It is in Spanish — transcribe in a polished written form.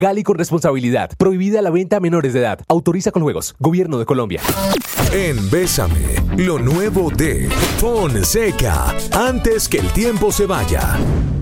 Gali con responsabilidad. Prohibida la venta a menores de edad. Autoriza con juegos. Gobierno de Colombia. En Bésame, lo nuevo de Fonseca. Antes que el tiempo se vaya.